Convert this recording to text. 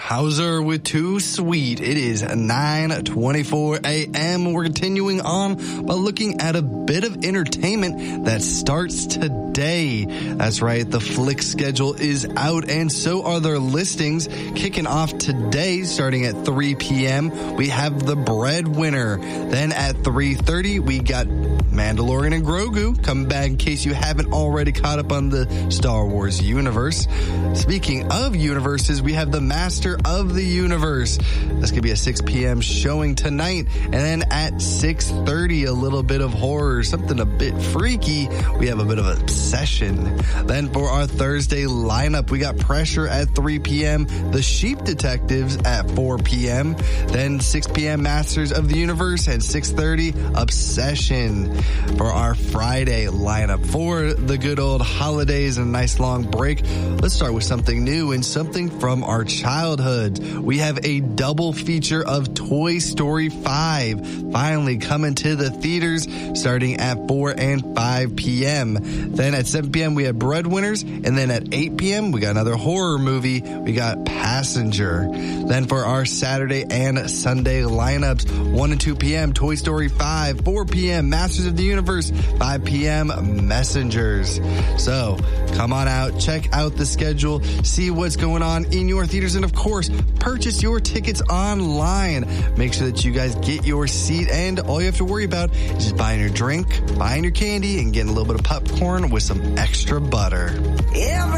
Hauser with Too Sweet. It is 9:24 a.m. We're continuing on by looking at a bit of entertainment that starts today. That's right, the flick schedule is out, and so are their listings. Kicking off today, starting at 3 p.m., we have The Breadwinner. Then at 3:30, we got Mandalorian and Grogu. Come back in case you haven't already caught up on the Star Wars universe. Speaking of universes, we have The Master of the Universe. That's going to be a 6 p.m. showing tonight. And then at 6:30, a little bit of horror, something a bit freaky. We have a bit of Obsession. Then for our Thursday lineup, we got Pressure at 3 p.m., The Sheep Detectives at 4 p.m., then 6 p.m. Masters of the Universe, and 6:30 Obsession. For our Friday lineup, for the good old holidays and a nice long break, let's start with something new and something from our childhood. We have a double feature of Toy Story 5 finally coming to the theaters starting at 4 and 5 p.m. Then at 7 p.m. we have Breadwinners, and then at 8 p.m. we got another horror movie. We got Passenger. Then for our Saturday and Sunday lineups, 1 and 2 p.m. Toy Story 5, 4 p.m. Masters of the Universe, 5 p.m. Messengers. So come on out, check out the schedule, see what's going on in your theaters, and of course, purchase your tickets online. Make sure that you guys get your seat, and all you have to worry about is just buying your drink, buying your candy, and getting a little bit of popcorn with some extra butter.